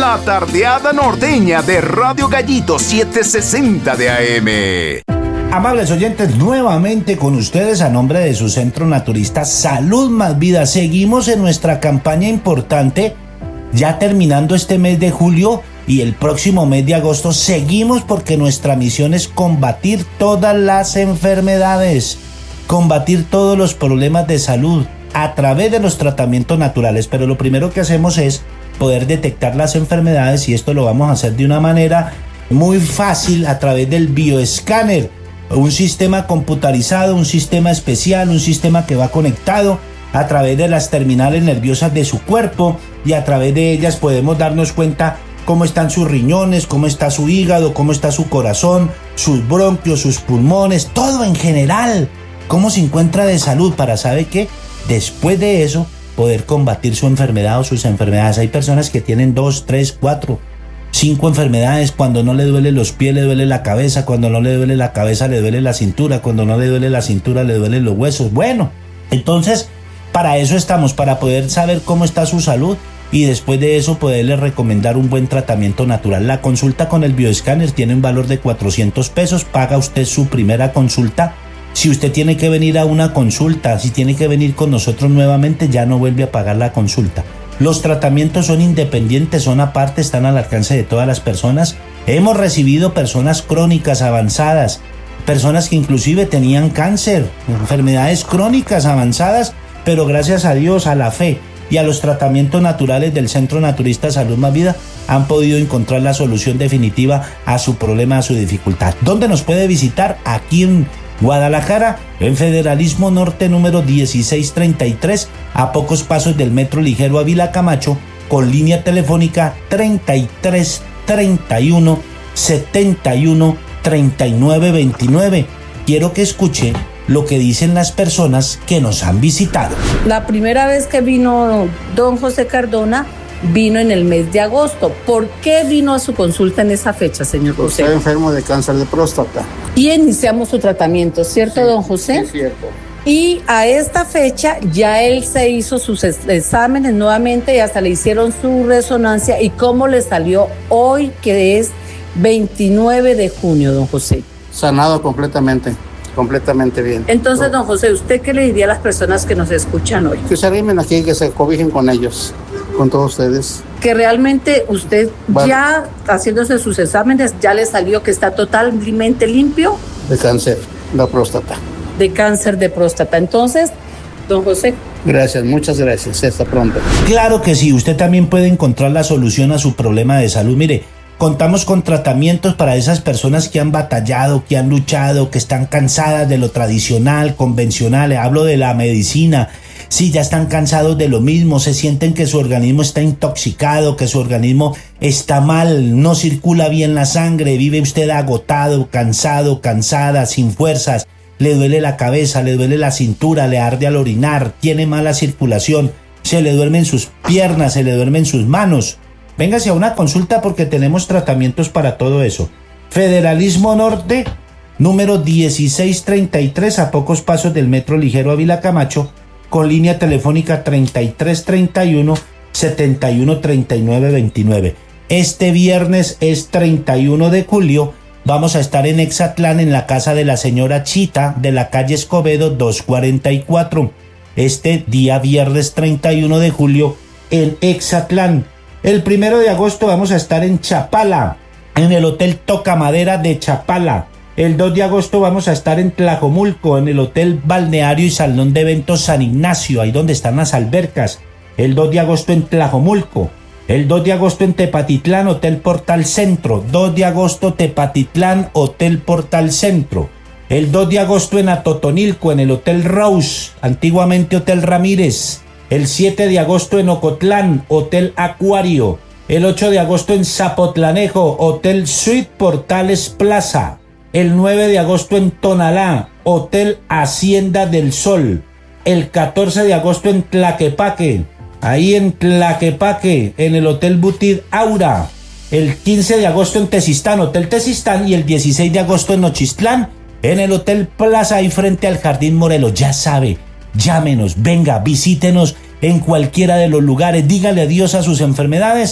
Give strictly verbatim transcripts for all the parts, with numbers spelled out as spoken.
La tardeada norteña de Radio Gallito setecientos sesenta de A M. Amables oyentes, nuevamente con ustedes a nombre de su centro naturista Salud Más Vida. Seguimos en nuestra campaña importante, ya terminando este mes de julio y el próximo mes de agosto. Seguimos porque nuestra misión es combatir todas las enfermedades, combatir todos los problemas de salud a través de los tratamientos naturales. Pero lo primero que hacemos es poder detectar las enfermedades, y esto lo vamos a hacer de una manera muy fácil a través del bioescáner. Un sistema computarizado, un sistema especial, un sistema que va conectado a través de las terminales nerviosas de su cuerpo, y a través de ellas podemos darnos cuenta cómo están sus riñones, cómo está su hígado, cómo está su corazón, sus bronquios, sus pulmones, todo en general, cómo se encuentra de salud, para saber que después de eso poder combatir su enfermedad o sus enfermedades. Hay personas que tienen dos, tres, cuatro, cinco enfermedades. Cuando no le duele los pies, le duele la cabeza. Cuando no le duele la cabeza, le duele la cintura. Cuando no le duele la cintura, le duelen los huesos. Bueno, entonces para eso estamos, para poder saber cómo está su salud y después de eso poderle recomendar un buen tratamiento natural. La consulta con el bioescáner tiene un valor de cuatrocientos pesos. Paga usted su primera consulta. Si usted tiene que venir a una consulta, si tiene que venir con nosotros nuevamente, ya no vuelve a pagar la consulta. Los tratamientos son independientes, son aparte, están al alcance de todas las personas. Hemos recibido personas crónicas avanzadas, personas que inclusive tenían cáncer, enfermedades crónicas avanzadas, pero gracias a Dios, a la fe y a los tratamientos naturales del Centro Naturista Salud Más Vida han podido encontrar la solución definitiva a su problema, a su dificultad. ¿Dónde nos puede visitar? Aquí en Guadalajara, en Federalismo Norte número dieciséis treinta y tres, a pocos pasos del Metro Ligero Ávila Camacho, con línea telefónica treinta y tres treinta y uno setenta y uno treinta y nueve veintinueve. Quiero que escuche lo que dicen las personas que nos han visitado. La primera vez que vino don José Cardona vino en el mes de agosto. ¿Por qué vino a su consulta en esa fecha, señor José? Estoy enfermo de cáncer de próstata. Y iniciamos su tratamiento, ¿cierto, Sí, don José? Sí, cierto. Y a esta fecha ya él se hizo sus exámenes nuevamente y hasta le hicieron su resonancia. ¿Y cómo le salió hoy, que es veintinueve de junio, don José? Sanado completamente, completamente bien. Entonces, don José, ¿usted qué le diría a las personas que nos escuchan hoy? Que se arrimen aquí, que se cobijen con ellos, con todos ustedes. Que realmente usted vale. Ya haciéndose sus exámenes ya le salió que está totalmente limpio de cáncer de próstata. De cáncer de próstata. Entonces, don José. Gracias, muchas gracias. Hasta pronto. Claro que sí, usted también puede encontrar la solución a su problema de salud. Mire, contamos con tratamientos para esas personas que han batallado, que han luchado, que están cansadas de lo tradicional, convencional. Hablo de la medicina. Sí, ya están cansados de lo mismo, se sienten que su organismo está intoxicado, que su organismo está mal, no circula bien la sangre, vive usted agotado, cansado, cansada, sin fuerzas, le duele la cabeza, le duele la cintura, le arde al orinar, tiene mala circulación, se le duermen sus piernas, se le duermen sus manos. Véngase a una consulta porque tenemos tratamientos para todo eso. Federalismo Norte, número dieciséis treinta y tres, a pocos pasos del Metro Ligero Ávila Camacho, con línea telefónica treinta y tres treinta y uno setenta y uno treinta y nueve veintinueve. Este viernes es treinta y uno de julio. Vamos a estar en Exatlán, en la casa de la señora Chita, de la calle Escobedo doscientos cuarenta y cuatro. Este día viernes treinta y uno de julio en Exatlán. El primero de agosto vamos a estar en Chapala, en el Hotel Toca Madera de Chapala. El dos de agosto vamos a estar en Tlajomulco, en el Hotel Balneario y Salón de Eventos San Ignacio, ahí donde están las albercas. El dos de agosto en Tlajomulco. El dos de agosto en Tepatitlán, Hotel Portal Centro. dos de agosto Tepatitlán, Hotel Portal Centro. El dos de agosto en Atotonilco, en el Hotel Rose, antiguamente Hotel Ramírez. El siete de agosto en Ocotlán, Hotel Acuario. El ocho de agosto en Zapotlanejo, Hotel Suite Portales Plaza. El nueve de agosto en Tonalá, Hotel Hacienda del Sol. El catorce de agosto en Tlaquepaque, ahí en Tlaquepaque, en el Hotel Butit Aura. El quince de agosto en Tezistán, Hotel Tezistán. Y el dieciséis de agosto en Nochistlán, en el Hotel Plaza, ahí frente al Jardín Morelos. Ya sabe, llámenos, venga, visítenos en cualquiera de los lugares. Dígale adiós a sus enfermedades,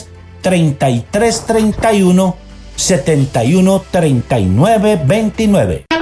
treinta y tres treinta y uno setenta y uno treinta y nueve veintinueve.